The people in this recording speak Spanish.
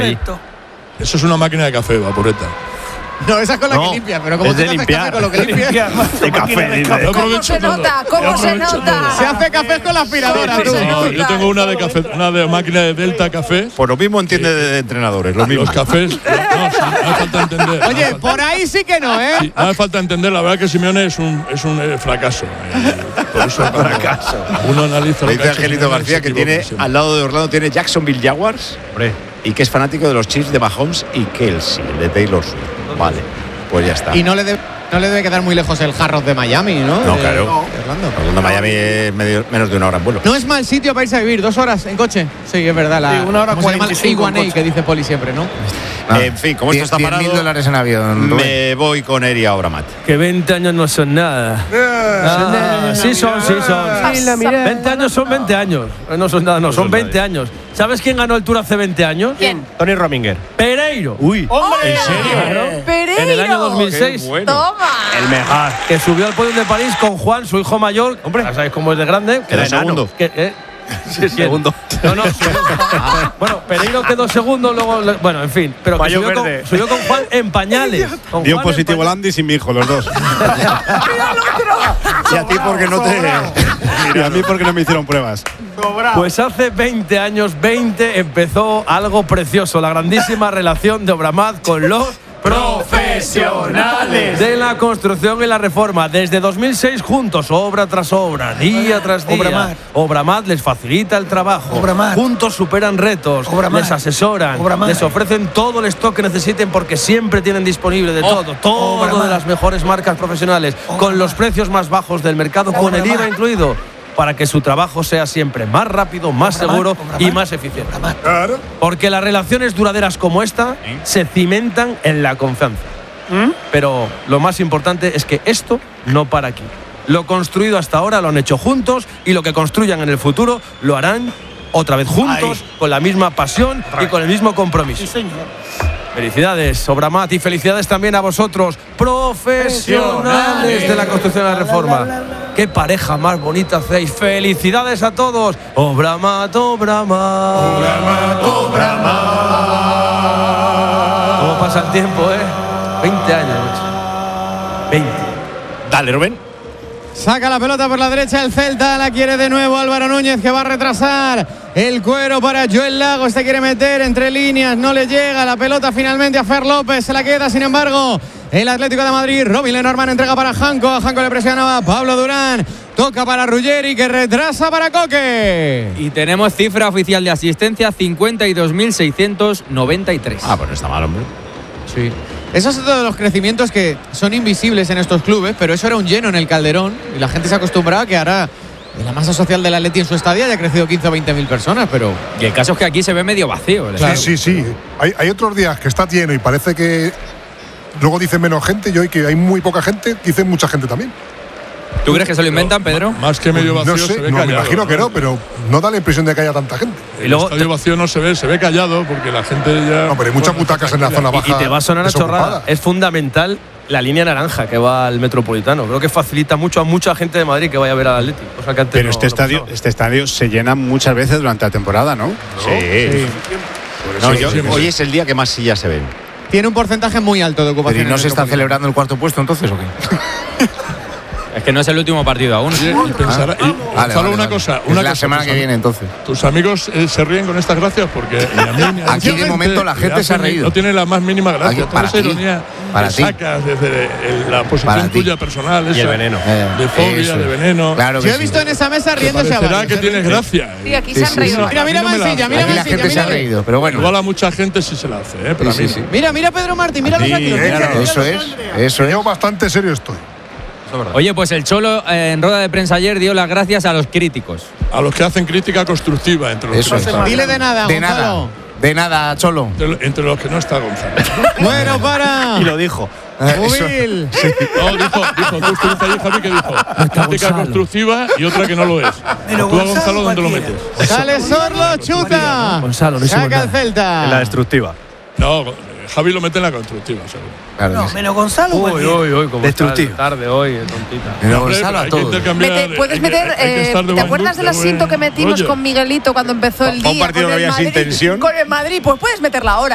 Perfecto. Eso es una máquina de café, Vaporeta. No, esa es con la que limpias, pero como es tú de te haces limpiar. café con lo que limpias. De café, dice. ¿Cómo se nota? ¿Cómo se nota? Se hace café con la aspiradora, tú. No, yo tengo una de café, una de máquina de Delta Café. Por lo mismo entiende de entrenadores, lo mismo. Los cafés, no hace falta entender. Oye, por ahí sí que no, ¿eh? Sí, no hace falta entender, la verdad que Simeone es un fracaso. Por eso Fracaso. uno analiza lo que Dice ha hecho Angelito Simeone, García se que equivoca tiene siempre. al lado de Orlando tiene Jacksonville Jaguars y que es fanático de los Chiefs de Mahomes y Kelsey, el de Taylor Swift. Vale, pues ya está. Y no le debe quedar muy lejos el Hard Rock de Miami, ¿no? No, De claro. Orlando. Orlando, Miami es menos de una hora en vuelo. No es mal sitio para irse a vivir, 2 horas en coche. Sí, es verdad. Sí, 1 hora ¿cómo se llama? 45 en A1A coche. que dice Poli siempre, ¿no? En fin, como esto está parado, $10.000 en avión. Rubén. me voy con Eri ahora, Matt. Que 20 años no son nada. Sí son. 20 años son 20 años. No son nada, no, son 20 años. ¿Sabes quién ganó el Tour hace 20 años? ¿Quién? Tony Rominger. Pereiro. Uy, ¿En serio? Pereiro. En el año 2006. Toma. El mejor. Que subió al podio de París con Juan, su hijo mayor. Hombre, ya sabéis cómo es de grande. Quedó segundo. Segundo. No. Bueno, Pereiro quedó segundo, luego. Bueno, en fin. Pero que subió con Juan en pañales. Dio positivo Landi sin mi hijo, los dos. Y a ti porque no te. Y a mí porque no me hicieron pruebas. Pues hace 20 años, empezó algo precioso, la grandísima relación de Obramat con los profesionales de la construcción y la reforma. Desde 2006 juntos, obra tras obra, día tras día. Obramat les facilita el trabajo. Juntos superan retos, les asesoran, les ofrecen todo el stock que necesiten porque siempre tienen disponible de todo de las mejores marcas profesionales, con los precios más bajos del mercado, con el IVA incluido, para que su trabajo sea siempre más rápido, más seguro y más eficiente. Claro. Porque las relaciones duraderas como esta se cimentan en la confianza. Pero lo más importante es que esto no para aquí. Lo construido hasta ahora lo han hecho juntos y lo que construyan en el futuro lo harán otra vez juntos, con la misma pasión y con el mismo compromiso. Sí, señor. Felicidades, Obramat, y felicidades también a vosotros, profesionales de la construcción y la reforma. ¡Qué pareja más bonita hacéis! ¡Felicidades a todos! Obramat, Obramat. ¿Cómo pasa el tiempo, 20 años, macho. 20. Dale, Rubén. Saca la pelota por la derecha el Celta, la quiere de nuevo Álvaro Núñez, que va a retrasar el cuero para Joel Lago. Se quiere meter entre líneas, no le llega la pelota finalmente a Fer López, se la queda sin embargo el Atlético de Madrid. Robin Lenormand entrega para Janko, a Janko le presionaba Pablo Durán, toca para Ruggeri, que retrasa para Coque. Y tenemos cifra oficial de asistencia, 52.693. Pues no está mal, hombre. Sí. Esos son todos los crecimientos que son invisibles en estos clubes, pero eso era un lleno en el Calderón y la gente se acostumbraba a que ahora la masa social del Atleti en su estadio haya crecido 15 o 20.000 personas, pero... Y el caso es que aquí se ve medio vacío. Claro. Sí. Hay otros días que está lleno y parece que luego dicen menos gente, y hoy que hay muy poca gente, dicen mucha gente también. ¿Tú crees que se lo inventan, Pedro? Más que medio vacío, No sé, se ve me callado. imagino que no, pero no da la impresión de que haya tanta gente. El estadio vacío no se ve callado porque la gente ya... No, pero hay muchas butacas en la zona baja. Y te va a sonar a desocupada. chorrada. Es fundamental la línea naranja que va al Metropolitano. Creo que facilita mucho a mucha gente de Madrid que vaya a ver al Atlético. Pero este estadio se llena muchas veces durante la temporada, ¿no? Sí. Hoy es el día que más sillas se ven. Tiene un porcentaje muy alto de ocupación. ¿Pero y no se está celebrando el cuarto puesto entonces o qué? Es que no es el último partido aún. Y pensará, solo una cosa. Es la semana que viene entonces. Tus amigos se ríen con estas gracias porque ni a mí, ni a Aquí de momento la gente se ha reído. No tiene la más mínima gracia. Aquí, para esa ti, ironía para que ti. sacas desde la posición tuya personal. Y el veneno. De fobia, Eso. de veneno. Claro que Yo he visto en esa mesa riéndose a Parecerá varios. que tienes gracia. Sí, aquí se han reído. Mira Mansilla, mira Aquí la Mansilla, gente se ha mira. reído, pero bueno. Igual a mucha gente sí se la hace, pero a mí no. Mira Pedro Martín, mira los aquí. Eso es. Yo bastante serio estoy. Oye, pues el Cholo en rueda de prensa ayer dio las gracias a los críticos. A los que hacen crítica constructiva, entre los Eso que es. no está, Dile de nada, De Gonzalo. nada. De nada, Cholo. entre los que no está Gonzalo. Bueno, para. Y lo dijo. Humil. No, dijo, tú estuviste allí, Javi, que dijo crítica constructiva y otra que no lo es. Pero Tú a Gonzalo, ¿dónde lo Gonzalo, metes? Sale Sorlo, chuta. Gonzalo, no hicimos Saca el nada. Celta. En la destructiva. No, Javi lo mete en la constructiva, seguro. Claro No, que sí. menos Gonzalo. Hoy, como Destructivo. está tarde hoy, tontita. Pero Hombre, Gonzalo a hay que todos. intercambiar, Puedes hay que meter, estar de ¿te buen acuerdas del de buen asiento que metimos rollo? con Miguelito cuando empezó el Para un día? partido con que el había sin Madrid? tensión. Con el Madrid, pues puedes meterla ahora.